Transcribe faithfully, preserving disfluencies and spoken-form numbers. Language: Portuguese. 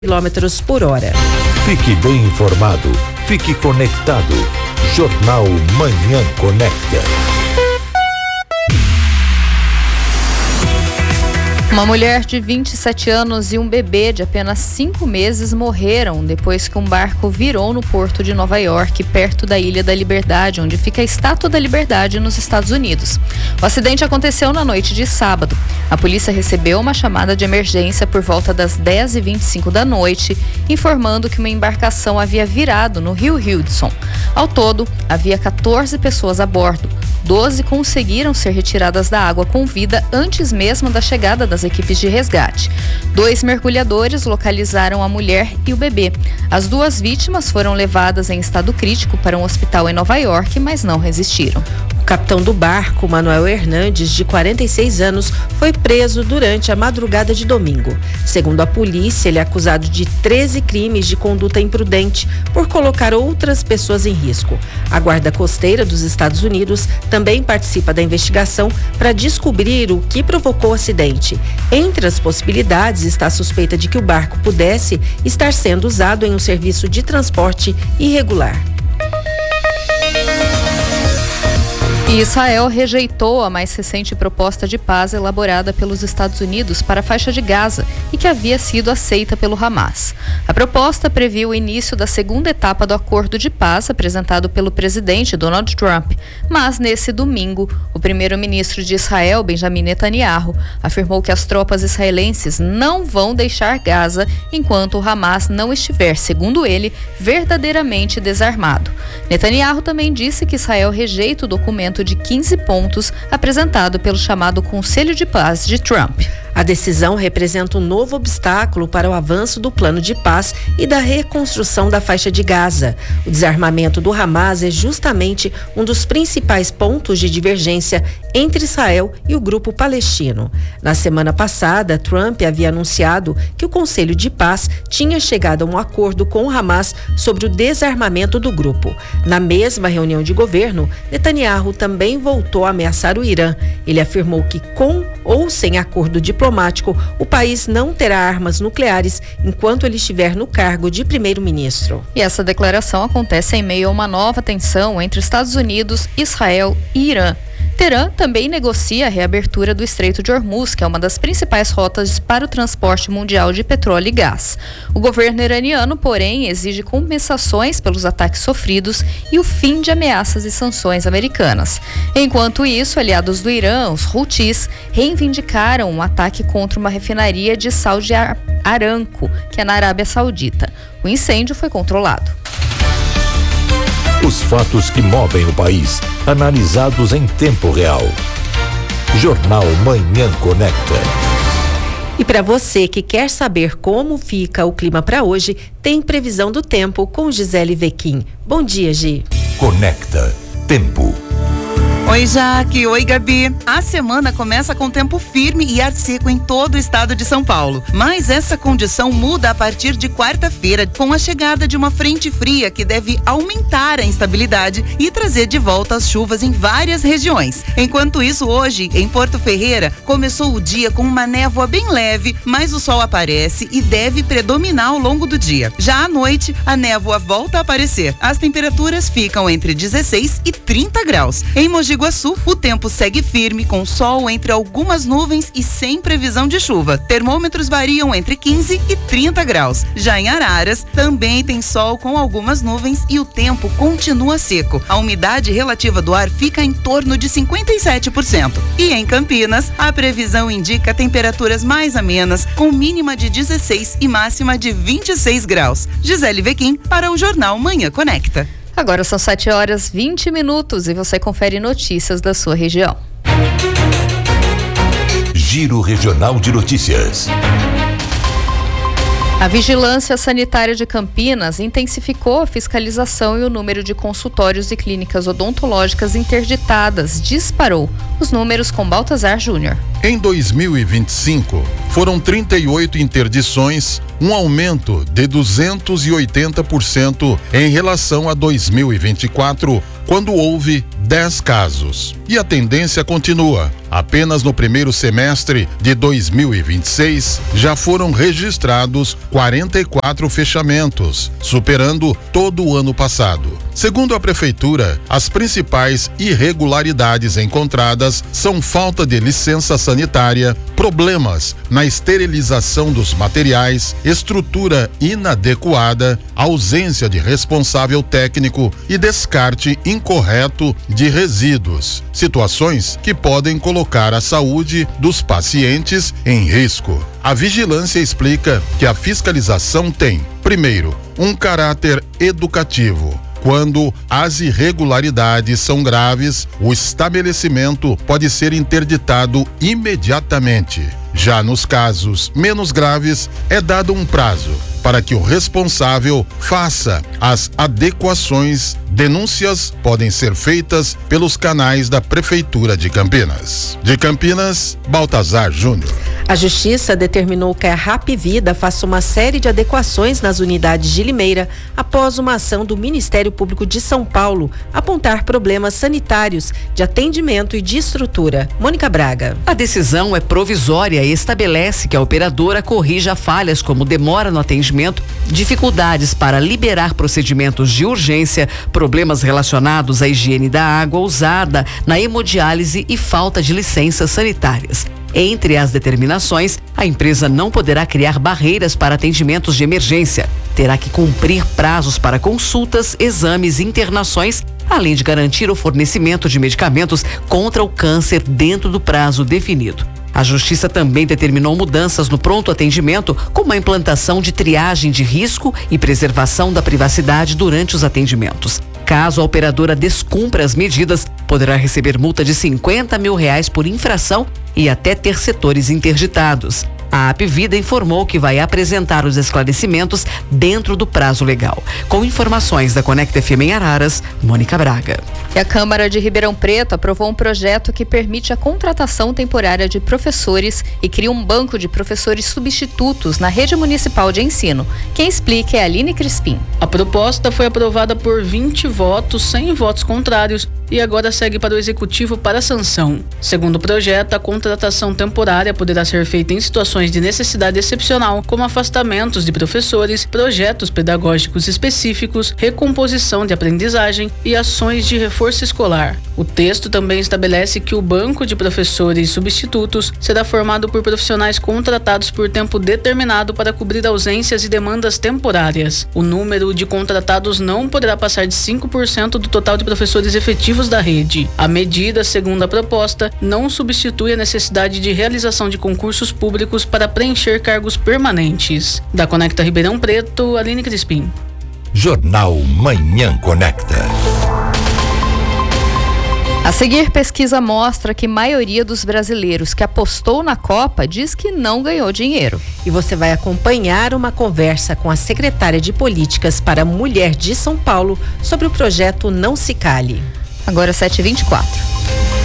quilômetros por hora. Fique bem informado, fique conectado. Jornal Manhã Conecta. Uma mulher de vinte e sete anos e um bebê de apenas cinco meses morreram depois que um barco virou no porto de Nova York, perto da Ilha da Liberdade, onde fica a Estátua da Liberdade nos Estados Unidos. O acidente aconteceu na noite de sábado. A polícia recebeu uma chamada de emergência por volta das dez e vinte e cinco da noite, informando que uma embarcação havia virado no rio Hudson. Ao todo, havia quatorze pessoas a bordo. doze conseguiram ser retiradas da água com vida antes mesmo da chegada das equipes de resgate. Dois mergulhadores localizaram a mulher e o bebê. As duas vítimas foram levadas em estado crítico para um hospital em Nova York, mas não resistiram. O capitão do barco, Manuel Hernandes, de quarenta e seis anos, foi preso durante a madrugada de domingo. Segundo a polícia, ele é acusado de treze crimes de conduta imprudente por colocar outras pessoas em risco. A Guarda Costeira dos Estados Unidos também participa da investigação para descobrir o que provocou o acidente. Entre as possibilidades está a suspeita de que o barco pudesse estar sendo usado em um serviço de transporte irregular. Israel rejeitou a mais recente proposta de paz elaborada pelos Estados Unidos para a faixa de Gaza e que havia sido aceita pelo Hamas. A proposta previu o início da segunda etapa do acordo de paz apresentado pelo presidente Donald Trump, mas nesse domingo, o primeiro-ministro de Israel, Benjamin Netanyahu, afirmou que as tropas israelenses não vão deixar Gaza enquanto o Hamas não estiver, segundo ele, verdadeiramente desarmado. Netanyahu também disse que Israel rejeita o documento de quinze pontos apresentado pelo chamado Conselho de Paz de Trump. A decisão representa um novo obstáculo para o avanço do plano de paz e da reconstrução da faixa de Gaza. O desarmamento do Hamas é justamente um dos principais pontos de divergência entre Israel e o grupo palestino. Na semana passada, Trump havia anunciado que o Conselho de Paz tinha chegado a um acordo com o Hamas sobre o desarmamento do grupo. Na mesma reunião de governo, Netanyahu também voltou a ameaçar o Irã. Ele afirmou que com ou sem acordo diplomático, o país não terá armas nucleares enquanto ele estiver no cargo de primeiro-ministro. E essa declaração acontece em meio a uma nova tensão entre Estados Unidos, Israel e Irã. Teherã também negocia a reabertura do Estreito de Hormuz, que é uma das principais rotas para o transporte mundial de petróleo e gás. O governo iraniano, porém, exige compensações pelos ataques sofridos e o fim de ameaças e sanções americanas. Enquanto isso, aliados do Irã, os Houthis, reivindicaram um ataque contra uma refinaria de Saudi Aramco, que é na Arábia Saudita. O incêndio foi controlado. Os fatos que movem o país, analisados em tempo real. Jornal Manhã Conecta. E para você que quer saber como fica o clima para hoje, tem previsão do tempo com Gisele Vequim. Bom dia, Gi. Conecta Tempo. Oi, Jaque. Oi, Gabi. A semana começa com tempo firme e ar seco em todo o estado de São Paulo. Mas essa condição muda a partir de quarta-feira, com a chegada de uma frente fria que deve aumentar a instabilidade e trazer de volta as chuvas em várias regiões. Enquanto isso, hoje, em Porto Ferreira, começou o dia com uma névoa bem leve, mas o sol aparece e deve predominar ao longo do dia. Já à noite, a névoa volta a aparecer. As temperaturas ficam entre dezesseis e trinta graus. Em Mogi Guaçu, o tempo segue firme, com sol entre algumas nuvens e sem previsão de chuva. Termômetros variam entre quinze e trinta graus. Já em Araras, também tem sol com algumas nuvens e o tempo continua seco. A umidade relativa do ar fica em torno de cinquenta e sete por cento. E em Campinas, a previsão indica temperaturas mais amenas, com mínima de dezesseis e máxima de vinte e seis graus. Gisele Vequim para o Jornal Manhã Conecta. Agora são sete horas e vinte minutos e você confere notícias da sua região. Giro Regional de Notícias. A Vigilância Sanitária de Campinas intensificou a fiscalização e o número de consultórios e clínicas odontológicas interditadas disparou. Os números com Baltazar Júnior. Em dois mil e vinte e cinco, foram trinta e oito interdições, um aumento de duzentos e oitenta por cento em relação a dois mil e vinte e quatro, quando houve dez casos. E a tendência continua. Apenas no primeiro semestre de dois mil e vinte e seis já foram registrados quarenta e quatro fechamentos, superando todo o ano passado. Segundo a prefeitura, as principais irregularidades encontradas são falta de licença sanitária, problemas na esterilização dos materiais, estrutura inadequada, ausência de responsável técnico e descarte incorreto de resíduos, situações que podem colocar a saúde dos pacientes em risco. A vigilância explica que a fiscalização tem, primeiro, um caráter educativo. Quando as irregularidades são graves, o estabelecimento pode ser interditado imediatamente. Já nos casos menos graves, é dado um prazo para que o responsável faça as adequações. Denúncias podem ser feitas pelos canais da Prefeitura de Campinas. De Campinas, Baltazar Júnior. A Justiça determinou que a Rapvida faça uma série de adequações nas unidades de Limeira após uma ação do Ministério Público de São Paulo apontar problemas sanitários, de atendimento e de estrutura. Mônica Braga. A decisão é provisória e estabelece que a operadora corrija falhas como demora no atendimento, dificuldades para liberar procedimentos de urgência, problemas relacionados à higiene da água usada na hemodiálise e falta de licenças sanitárias. Entre as determinações, a empresa não poderá criar barreiras para atendimentos de emergência. Terá que cumprir prazos para consultas, exames e internações, além de garantir o fornecimento de medicamentos contra o câncer dentro do prazo definido. A Justiça também determinou mudanças no pronto atendimento, como a implantação de triagem de risco e preservação da privacidade durante os atendimentos. Caso a operadora descumpra as medidas, poderá receber multa de cinquenta mil reais por infração e até ter setores interditados. A Apvida informou que vai apresentar os esclarecimentos dentro do prazo legal. Com informações da Conecta F M em Araras, Mônica Braga. E a Câmara de Ribeirão Preto aprovou um projeto que permite a contratação temporária de professores e cria um banco de professores substitutos na rede municipal de ensino. Quem explica é a Aline Crispim. A proposta foi aprovada por vinte votos, sem votos contrários, e agora segue para o Executivo para sanção. Segundo o projeto, a contratação temporária poderá ser feita em situações de necessidade excepcional, como afastamentos de professores, projetos pedagógicos específicos, recomposição de aprendizagem e ações de reforço escolar. O texto também estabelece que o banco de professores substitutos será formado por profissionais contratados por tempo determinado para cobrir ausências e demandas temporárias. O número de contratados não poderá passar de cinco por cento do total de professores efetivos da rede. A medida, segundo a proposta, não substitui a necessidade de realização de concursos públicos para preencher cargos permanentes. Da Conecta Ribeirão Preto, Aline Crispim. Jornal Manhã Conecta. A seguir, pesquisa mostra que a maioria dos brasileiros que apostou na Copa diz que não ganhou dinheiro. E você vai acompanhar uma conversa com a secretária de Políticas para a Mulher de São Paulo sobre o projeto Não Se Cale. Agora sete e vinte e quatro.